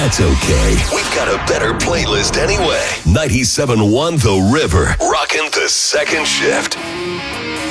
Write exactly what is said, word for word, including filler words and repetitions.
that's okay. We've got a better playlist anyway. ninety-seven point one The River, rocking the second shift.